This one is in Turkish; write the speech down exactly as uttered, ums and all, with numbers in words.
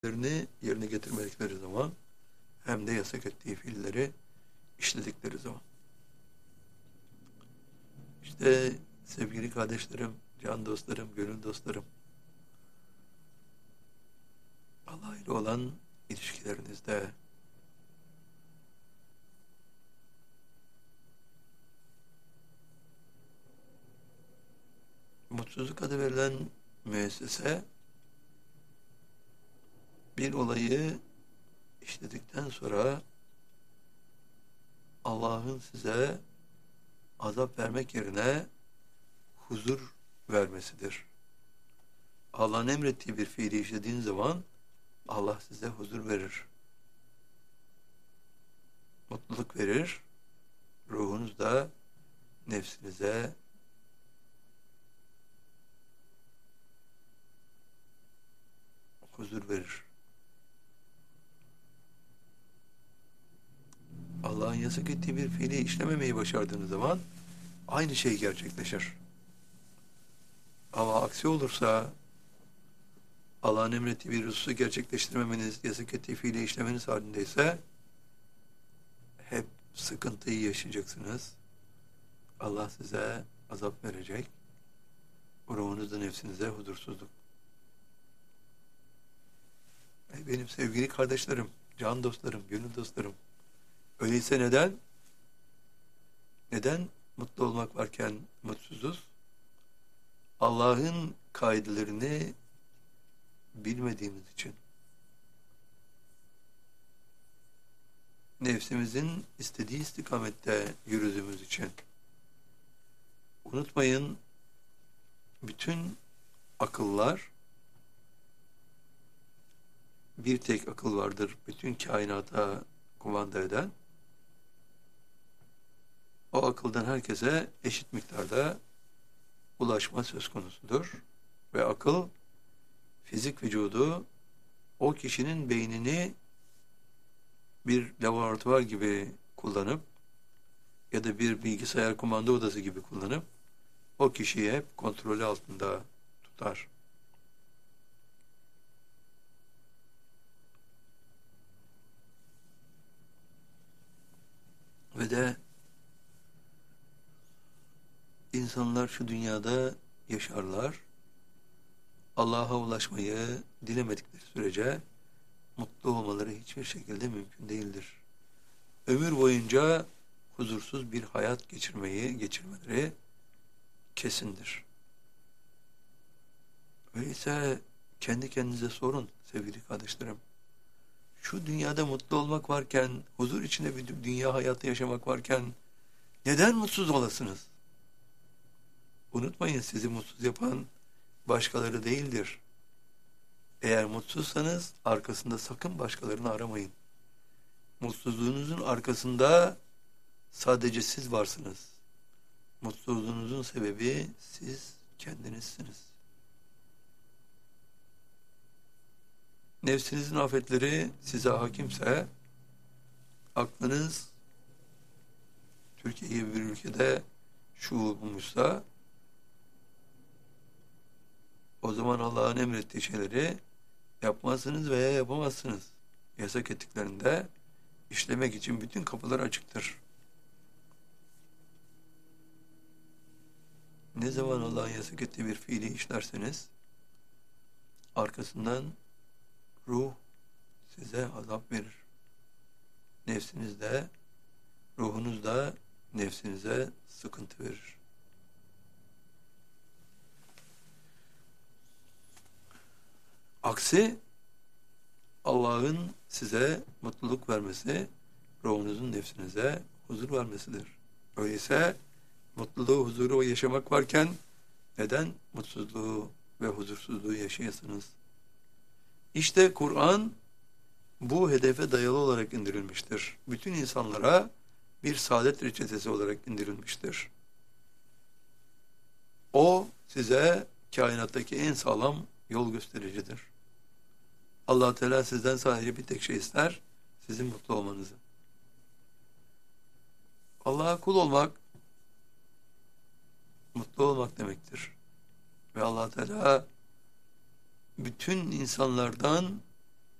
fiillerini yerine getirmedikleri zaman hem de yasak ettiği fiilleri işledikleri zaman. İşte sevgili kardeşlerim, can dostlarım, gönül dostlarım, Allah ile olan ilişkilerinizde mutsuzluk adı verilen müessese bir olayı işledikten sonra Allah'ın size azap vermek yerine huzur vermesidir. Allah'ın emrettiği bir fiili işlediğin zaman Allah size huzur verir. Mutluluk verir. Ruhunuzda nefsinize huzur verir. Allah'ın yasak ettiği bir fiili işlememeyi başardığınız zaman aynı şey gerçekleşir. Ama aksi olursa Allah'ın emrettiği bir hususu gerçekleştirmemeniz, yasak ettiği fiili işlemeniz halindeyse hep sıkıntıyı yaşayacaksınız. Allah size azap verecek. Ruhunuzda, nefsinize huzursuzluk. Ey benim sevgili kardeşlerim, can dostlarım, gönül dostlarım. Öyleyse neden? Neden mutlu olmak varken mutsuzuz? Allah'ın kaidelerini bilmediğimiz için. Nefsimizin istediği istikamette yürüdüğümüz için. Unutmayın, bütün akıllar, bir tek akıl vardır, bütün kainata kumanda eden. O akıldan herkese eşit miktarda ulaşma söz konusudur. Ve akıl, fizik vücudu, o kişinin beynini bir laboratuvar gibi kullanıp ya da bir bilgisayar kumanda odası gibi kullanıp o kişiyi hep kontrolü altında tutar. Ve de insanlar şu dünyada yaşarlar. Allah'a ulaşmayı dilemedikleri sürece mutlu olmaları hiçbir şekilde mümkün değildir. Ömür boyunca huzursuz bir hayat geçirmeyi, geçirmeleri kesindir. Öyleyse kendi kendinize sorun sevgili kardeşlerim. Şu dünyada mutlu olmak varken, huzur içinde bir dünya hayatı yaşamak varken neden mutsuz olasınız? Unutmayın, sizi mutsuz yapan başkaları değildir. Eğer mutsuzsanız arkasında sakın başkalarını aramayın. Mutsuzluğunuzun arkasında sadece siz varsınız. Mutsuzluğunuzun sebebi siz kendinizsiniz. Nefsinizin afetleri size hakimse, aklınız Türkiye gibi bir ülkede şuur bulmuşsa, o zaman Allah'ın emrettiği şeyleri yapmazsınız veya yapamazsınız. Yasak ettiklerinde işlemek için bütün kapılar açıktır. Ne zaman Allah'ın yasak ettiği bir fiili işlerseniz, arkasından ruh size azap verir. Nefsinizde, ruhunuzda nefsinize sıkıntı verir. Aksi, Allah'ın size mutluluk vermesi, ruhunuzun nefsinize huzur vermesidir. Öyleyse mutluluğu, huzuru yaşamak varken neden mutsuzluğu ve huzursuzluğu yaşayasınız? İşte Kur'an bu hedefe dayalı olarak indirilmiştir. Bütün insanlara bir saadet reçetesi olarak indirilmiştir. O size kainattaki en sağlam yol göstericidir. Allah Teala sizden sadece bir tek şey ister, sizin mutlu olmanızı. Allah'a kul olmak, mutlu olmak demektir. Ve Allah Teala bütün insanlardan